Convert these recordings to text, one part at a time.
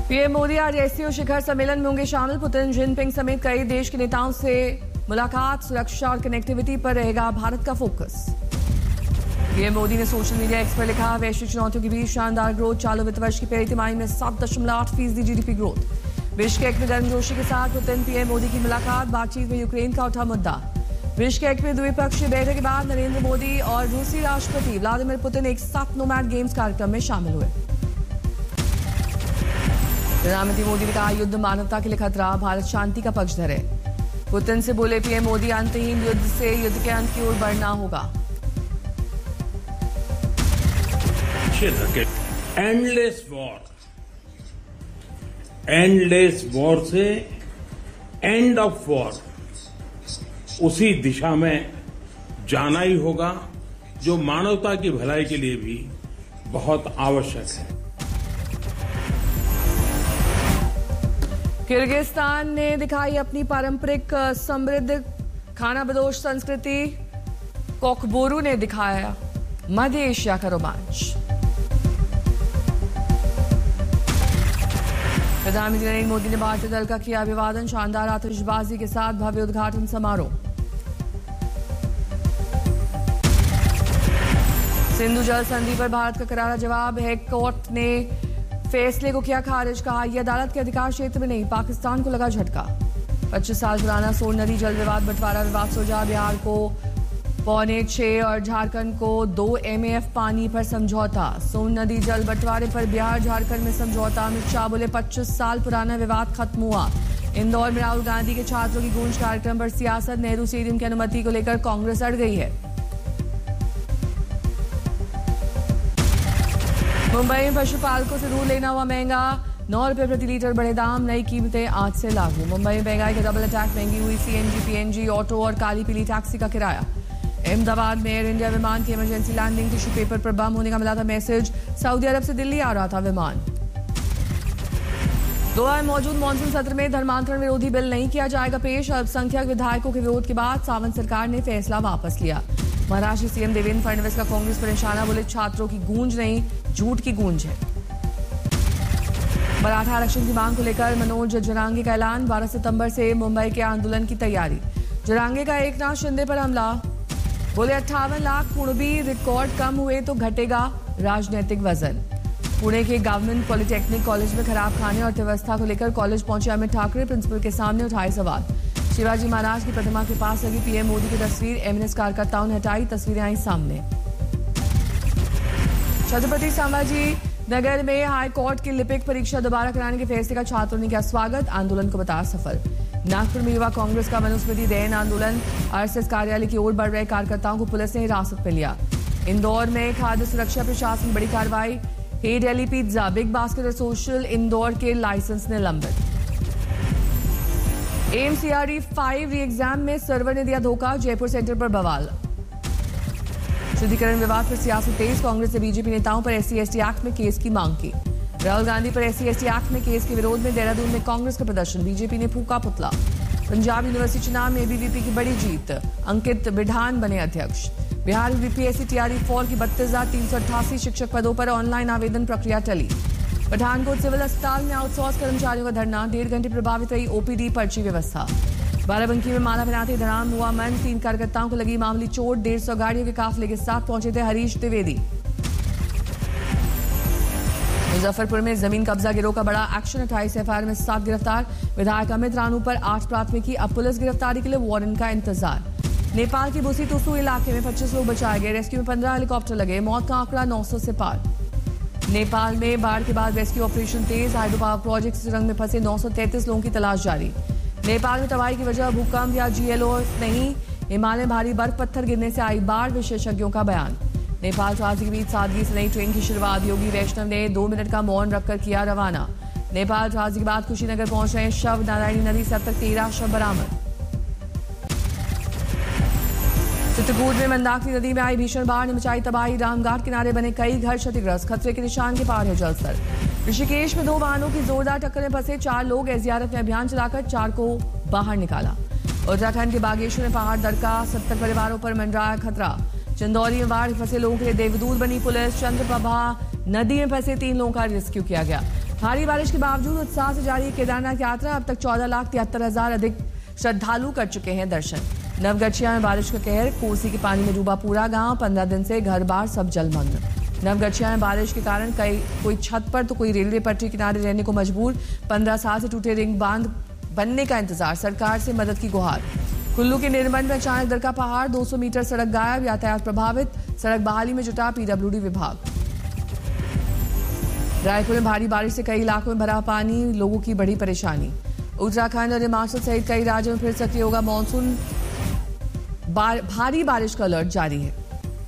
PM Modi आज SCO शिखर सम्मेलन में होंगे शामिल। पुतिन, जिनपिंग समेत कई देश के नेताओं से मुलाकात। सुरक्षा और कनेक्टिविटी पर रहेगा भारत का फोकस। पीएम मोदी ने सोशल मीडिया एक्स पर लिखा, वैश्विक चुनौतियों के बीच शानदार ग्रोथ। चालू वित्त वर्ष की पहली तिमाही में 7.8% जीडीपी ग्रोथ। बिश्केक में गर्मजोशी के साथ पुतिन पीएम मोदी की मुलाकात। बातचीत में यूक्रेन का उठा मुद्दा। बिश्केक में द्विपक्षीय बैठक के बाद नरेंद्र मोदी और रूसी राष्ट्रपति व्लादिमीर पुतिन एक साथ नोमैड गेम्स कार्यक्रम में शामिल हुए। प्रधानमंत्री मोदी ने कहा, युद्ध मानवता के लिए खतरा, भारत शांति का पक्षधर है। पुतिन से बोले पीएम मोदी, अंतहीन युद्ध से युद्ध के अंत की ओर बढ़ना होगा। एंडलेस वॉर से एंड ऑफ वॉर, उसी दिशा में जाना ही होगा, जो मानवता की भलाई के लिए भी बहुत आवश्यक है। किर्गिस्तान ने दिखाई अपनी पारंपरिक समृद्ध खानाबदोश संस्कृति। कोकबोरू ने दिखाया मध्य एशिया का रोमांच। प्रधानमंत्री नरेंद्र मोदी ने भारतीय दल का किया अभिवादन। शानदार आतिशबाजी के साथ भव्य उद्घाटन समारोह। सिंधु जल संधि पर भारत का करारा जवाब है। कोर्ट ने फैसले को किया खारिज। कहा, यह अदालत के अधिकार क्षेत्र में नहीं, पाकिस्तान को लगा झटका। 25 साल पुराना सोन नदी जल विवाद बंटवारा विवाद सुलझा। बिहार को 5.25 और झारखंड को 2 MAF पानी पर समझौता। सोन नदी जल बंटवारे पर बिहार झारखंड में समझौता। अमित शाह बोले 25 साल पुराना विवाद खत्म हुआ। इंदौर में राहुल गांधी के छात्रों की गूंज कार्यक्रम पर सियासत। नेहरू स्टेडियम की अनुमति को लेकर कांग्रेस अड़ गई है। मुंबई में पशुपालकों से दूध लेना हुआ महंगा। 9 रुपए प्रति लीटर बढ़े दाम। नई कीमतें आज से लागू। मुंबई में महंगाई का डबल अटैक। महंगी हुई CNG, PNG, ऑटो और काली पीली टैक्सी का किराया। अहमदाबाद में एयर इंडिया विमान की इमरजेंसी लैंडिंग। टिश्यू पेपर पर बम होने का मिला था मैसेज। सऊदी अरब से दिल्ली आ रहा था विमान। गोवा में मौजूद मानसून सत्र में धर्मांतरण विरोधी बिल नहीं किया जाएगा पेश। अल्पसंख्यक विधायकों के विरोध के बाद सावंत सरकार ने फैसला वापस लिया। महाराष्ट्र सीएम देवेंद्र फडणवीस का कांग्रेस पर निशाना। बोले, छात्रों की गूंज नहीं, झूठ की गूंज है। मराठा आरक्षण की मांग को लेकर मनोज जरांगे का ऐलान। 12 सितंबर से मुंबई के आंदोलन की तैयारी। जरांगे का एकनाथ शिंदे पर हमला। बोले, 58 लाख कुणबी रिकॉर्ड कम हुए तो घटेगा राजनीतिक वजन। पुणे के गवर्नमेंट पॉलिटेक्निक कॉलेज में खराब खाने और व्यवस्था को लेकर कॉलेज पहुंचे अमित ठाकरे। प्रिंसिपल के सामने उठाए सवाल। शिवाजी महाराज की प्रतिमा के पास लगी पीएम मोदी की तस्वीर। एमएनएस कार्यकर्ताओं ने हटाई। तस्वीरें आई सामने। छत्रपति संभाजी नगर में हाई कोर्ट की लिपिक परीक्षा दोबारा कराने के फैसले का छात्रों ने किया स्वागत। आंदोलन को बताया सफल। नागपुर में युवा कांग्रेस का मनुस्मृति दैन आंदोलन। RSS कार्यालय की ओर बढ़ रहे कार्यकर्ताओं को पुलिस ने हिरासत में लिया। इंदौर में खाद्य सुरक्षा प्रशासन बड़ी कार्रवाई। हे दिल्ली पिज्जा, बिग बास्केट और सोशल इंदौर के लाइसेंस निलंबित। एम्स CRE 5 री एग्जाम में सर्वर ने दिया धोखा। जयपुर सेंटर पर बवाल। शुद्धिकरण विवाद पर सियासत तेज। कांग्रेस ने बीजेपी नेताओं पर SC/ST एक्ट में केस की मांग की। राहुल गांधी पर SC/ST एक्ट में केस के विरोध में देहरादून में कांग्रेस का प्रदर्शन। बीजेपी ने फूका पुतला। पंजाब यूनिवर्सिटी चुनाव में ABVP की बड़ी जीत। अंकित बिढ़ान बने अध्यक्ष। बिहार UPSC TRE 4 की 32,388 शिक्षक पदों पर ऑनलाइन आवेदन प्रक्रिया टली। पठानकोट सिविल अस्पताल में आउटसोर्स कर्मचारियों का धरना। 1.5 घंटे प्रभावित रही OPD पर्ची व्यवस्था। बाराबंकी में माला बनाते धड़ाम हुआ मन। 3 कार्यकर्ताओं को लगी मामूली चोट। 150 गाड़ियों के काफिले के साथ पहुंचे थे हरीश द्विवेदी। मुजफ्फरपुर में जमीन कब्जा गिरोह का बड़ा एक्शन। 28 FIR में 7 गिरफ्तार। विधायक अमित रानू पर 8 प्राथमिकी। अब पुलिस गिरफ्तारी के लिए वारंट का इंतजार। नेपाल के बुसी तुसु इलाके में 25 लोग बचाए गए। रेस्क्यू में 15 हेलीकॉप्टर लगे। मौत का आंकड़ा 900 से पार। नेपाल में बाढ़ के बाद रेस्क्यू ऑपरेशन तेज। हाइड्रो पावर प्रोजेक्ट सुरंग में फंसे 933 लोगों की तलाश जारी। नेपाल में तबाही की वजह भूकंप या GLO नहीं, हिमालय भारी बर्फ पत्थर गिरने से आई बाढ़। विशेषज्ञों का बयान। नेपाल ट्रांजिट के बीच सादगी से नई ट्रेन की शुरुआत। योगी वैष्णव ने 2 मिनट का मौन रखकर किया रवाना। नेपाल ट्रांजिट के बाद कुशीनगर पहुंच रहे शव। नारायणी नदी से अब तक 13 शव बरामद। चित्रकूट में मंदाकिनी नदी में आई भीषण बाढ़ ने मचाई तबाही। रामघाट किनारे बने कई घर क्षतिग्रस्त। खतरे के निशान के पार है जलस्तर। ऋषिकेश में 2 वाहनों की जोरदार टक्कर में फंसे 4 लोग। SDRF ने अभियान चलाकर 4 को बाहर निकाला। उत्तराखंड के बागेश्वर में पहाड़ दरका। 70 परिवारों पर मंडराया खतरा। चंदौली में बाढ़ फंसे लोगों के लिए देवदूत बनी पुलिस। चंद्रप्रभा नदी में फंसे 3 लोगों का रेस्क्यू किया गया। भारी बारिश के बावजूद उत्साह से जारी केदारनाथ यात्रा। अब तक 14,73,000 अधिक श्रद्धालु कर चुके हैं दर्शन। नवगछिया में बारिश का कहर, कोसी के पानी में डूबा पूरा गांव। 15 दिन से घर बार सब जलमग्न। नवगछिया में बारिश के कारण कोई छत पर तो कोई रेलवे पटरी किनारे रहने को मजबूर। 15 साल से टूटे रिंग बांध बनने का इंतजार, सरकार से मदद की गुहार। कुल्लू के निर्मंड में अचानक दरका पहाड़, 200 मीटर सड़क गायब, यातायात प्रभावित। सड़क बहाली में जुटा पीडब्ल्यूडी विभाग। रायपुर में भारी बारिश से कई इलाकों में भरा पानी, लोगों की बड़ी परेशानी। उत्तराखंड और हिमाचल सहित कई राज्यों में फिर सक्रिय होगा मानसून। भारी बारिश का अलर्ट जारी है।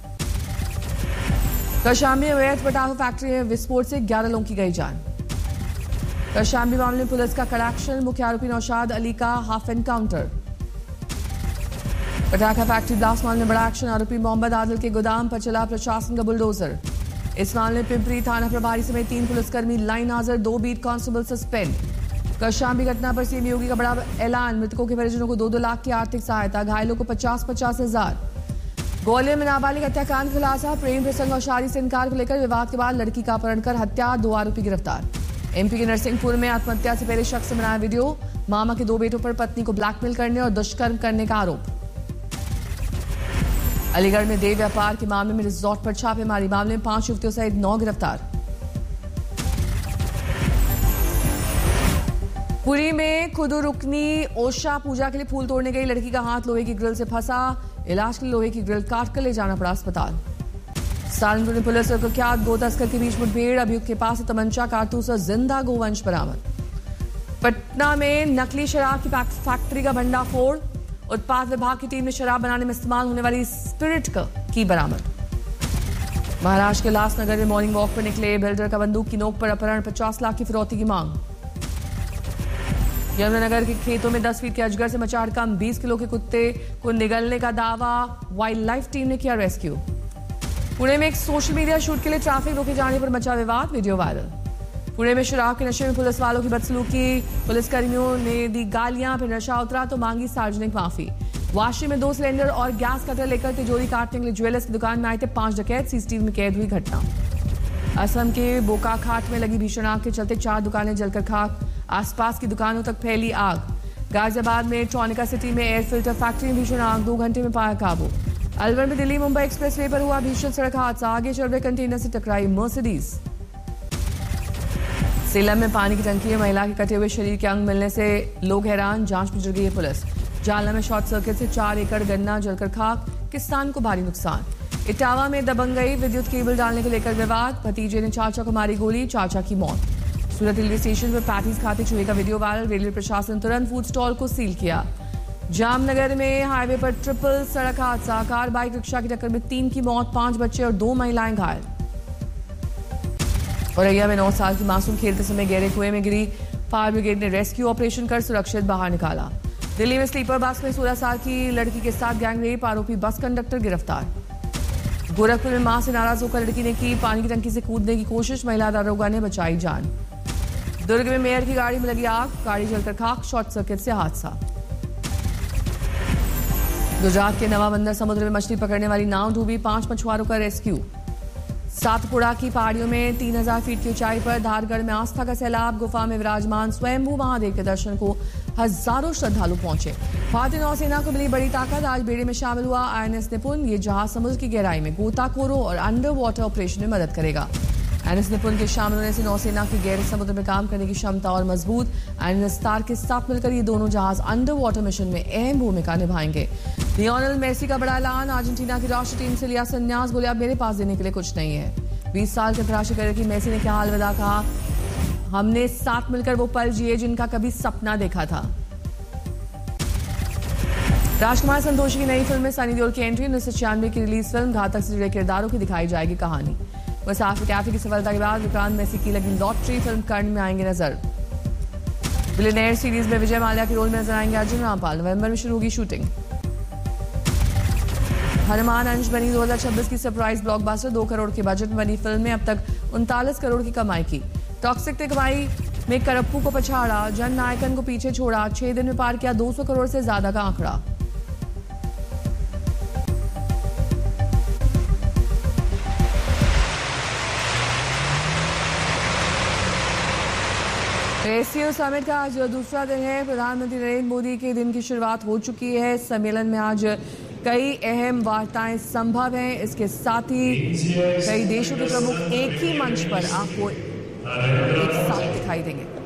कौशाम्बी में अवैध पटाखा फैक्ट्री में विस्फोट से 11 लोगों की गई जान। कौशाम्बी मामले में पुलिस का कड़ा एक्शन, मुख्य आरोपी नौशाद अली का हाफ एनकाउंटर। पटाखा फैक्ट्री ब्लास्ट मामले में बड़ा एक्शन, आरोपी मोहम्मद आदिल के गोदाम पर चला प्रशासन का बुलडोजर। इस मामले में पिंपरी थाना प्रभारी समेत 3 पुलिसकर्मी लाइन हाजिर, 2 बीट कांस्टेबल सस्पेंड। कौशाम्बी घटना पर सीएम योगी का बड़ा ऐलान, मृतकों के परिजनों को 2-2 लाख की आर्थिक सहायता, घायलों को 50-50 हजार। ग्वालियर में नाबालिग हत्याकांड खुलासा, प्रेम प्रसंग और शादी से इनकार को लेकर विवाद के बाद लड़की का अपहरण कर हत्या, 2 आरोपी गिरफ्तार। एमपी के नरसिंहपुर में आत्महत्या से पहले शख्स ने बनाया वीडियो, मामा के 2 बेटों पर पत्नी को ब्लैकमेल करने और दुष्कर्म करने का आरोप। अलीगढ़ में देह व्यापार के मामले में रिजॉर्ट पर छापेमारी, मामले में 5 युवतियों सहित 9 गिरफ्तार। पुरी में खुदुरुकनी ओशा पूजा के लिए फूल तोड़ने गई लड़की का हाथ लोहे की ग्रिल से फंसा, इलाज के लिए लोहे की ग्रिल काट कर ले जाना पड़ा अस्पताल। सहारनपुर में पुलिस और कुख्यात गो तस्कर के बीच मुठभेड़, अभियुक्त के पास से तमंचा, कारतूस और जिंदा गोवंश बरामद। पटना में नकली शराब की फैक्ट्री का भंडाफोड़, उत्पाद विभाग की टीम ने शराब बनाने में इस्तेमाल होने वाली स्पिरिट की बरामद। महाराष्ट्र के उल्लासनगर में मॉर्निंग वॉक पर निकले बिल्डर का बंदूक की नोक पर अपहरण, 50 लाख की फिरौती की मांग। यमुनानगर के खेतों में 10 फीट के अजगर से मचा हड़कंप, 20 किलो के कुत्ते को निगलने का दावा, वाइल्ड लाइफ टीम ने किया रेस्क्यू। पुणे में एक सोशल मीडिया शूट के लिए ट्रैफिक रोके जाने पर मचा विवाद, वीडियो वायरल। पुणे में शराब के नशे में पुलिस वालों की बदसलूकी, पुलिसकर्मियों ने दी गालियां, फिर नशा उतरा तो मांगी सार्वजनिक माफी। वाशी में 2 सिलेंडर और गैस कटर लेकर तिजोरी काटने के लिए ज्वेलर्स की दुकान में आए थे 5 डकैत, सीसीटीवी में कैद हुई घटना। असम के बोकाखाट में लगी भीषण आग के चलते 4 दुकानें जलकर खाक, आसपास की दुकानों तक फैली आग। गाजियाबाद में ट्रॉनिका सिटी में एयर फिल्टर फैक्ट्री में भीषण आग, 2 घंटे में पाया काबू। अलवर में दिल्ली मुंबई एक्सप्रेसवे पर हुआ भीषण सड़क हादसा, आगे चल रहे कंटेनर से टकराई मर्सिडीज। सेलम में पानी की टंकी में महिला के कटे हुए शरीर के अंग मिलने से लोग हैरान, जांच में जुट गई है पुलिस। जालना में शॉर्ट सर्किट से 4 एकड़ गन्ना जलकर खाक, किसान को भारी नुकसान। इटावा में दबंगई, विद्युत केबल डालने को लेकर विवाद, भतीजे ने चाचा को मारी गोली, चाचा की मौत। सूरत रेलवे स्टेशन पर पैटीज खाते चूहे का वीडियो वायरल, रेलवे प्रशासन तुरंत फूड स्टॉल को सील किया। जामनगर में हाईवे पर ट्रिपल सड़क हादसा, कार बाइक रिक्शा की टक्कर में 3 की मौत, 5 बच्चे और 2 महिलाएं घायल। औरैया में 9 साल की मासूम खेलते समय गहरे कुएं में गिरी, फायर ब्रिगेड ने रेस्क्यू ऑपरेशन कर सुरक्षित बाहर निकाला। दिल्ली में स्लीपर बस में 16 साल की लड़की के साथ गैंगरेप, आरोपी बस कंडक्टर गिरफ्तार। गोरखपुर में मां से नाराज होकर लड़की ने की पानी की टंकी से कूदने की कोशिश, महिला दारोगा ने बचाई जान। दुर्ग में मेयर की गाड़ी में लगी आग, गाड़ी जलकर खाक, शॉर्ट सर्किट से हादसा। गुजरात के नवाबंदर समुद्र में मछली पकड़ने वाली नाव डूबी, 5 मछुआरों का रेस्क्यू। सातपुड़ा की पहाड़ियों में 3000 फीट की ऊंचाई पर धारगढ़ में आस्था का सैलाब, गुफा में विराजमान स्वयंभू महादेव के दर्शन को हजारों श्रद्धालु पहुंचे। भारतीय नौसेना को मिली बड़ी ताकत, आज बेड़े में शामिल हुआ आईएनएस निपुण। ये जहाज समुद्र की गहराई में गोताखोरों और अंडर वाटर ऑपरेशन में मदद करेगा। आईएनएस निपुण के शामिल होने से नौसेना की गहरे समुद्र में काम करने की क्षमता और मजबूत। आईएनएस तार के साथ मिलकर ये दोनों जहाज अंडर वाटर मिशन में अहम भूमिका निभाएंगे। लियोनेल मेसी का बड़ा ऐलान, अर्जेंटीना की राष्ट्रीय टीम से लिया संन्यास, बोले अब मेरे पास देने के लिए कुछ नहीं है। 20 साल के अंतर्राष्ट्रीय करियर की मेसी ने क्या अलविदा कहा, हमने साथ मिलकर वो पल जिए जिनका कभी सपना देखा था। राजकुमार संतोषी की नई फिल्म में सनी देओल की एंट्री, 1996 की रिलीज फिल्म घातक से जुड़े किरदारों की दिखाई जाएगी कहानी। मुसाफिर कैफे की सफलता के बाद विक्रांत मैसी की लगी लॉटरी, फिल्म कर्ण में आएंगे नजर। बिलियनेयर सीरीज में विजय माल्या के रोल में नजर आएंगे अर्जुन रामपाल, नवंबर में शुरू होगी शूटिंग। हनुमान अंश बनी 2026 की सरप्राइज ब्लॉकबस्टर, 2 करोड़ के बजट में बनी फिल्म में अब तक 39 करोड़ की कमाई की। टॉक्सिक ने कमाई में करप्पू को पछाड़ा, जन नायकन को पीछे छोड़ा, 6 दिन में पार किया 200 करोड़ से ज्यादा का आंकड़ा। एससीओ समिट का आज दूसरा दिन है। प्रधानमंत्री नरेंद्र मोदी के दिन की शुरुआत हो चुकी है। सम्मेलन में आज कई अहम वार्ताएं संभव हैं। इसके साथ ही कई देशों के प्रमुख एक ही मंच पर आपको एक साथ दिखाई देंगे।